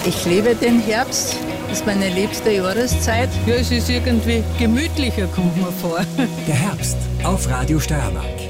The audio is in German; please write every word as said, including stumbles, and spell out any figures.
Ich liebe den Herbst. Das ist meine liebste Jahreszeit. Ja, es ist irgendwie gemütlicher, kommt mir vor. Der Herbst auf Radio Steiermark.